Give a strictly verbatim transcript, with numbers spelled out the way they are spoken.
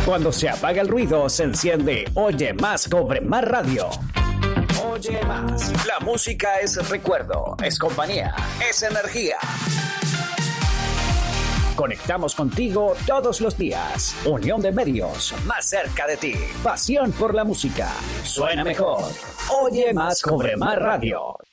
Cuando se apaga el ruido, se enciende Oye Más Cobre Más Radio. Oye Más. La música es recuerdo, es compañía, es energía. Conectamos contigo todos los días. Unión de medios, más cerca de ti. Pasión por la música. Suena mejor. Oye Más Cobre Más Radio.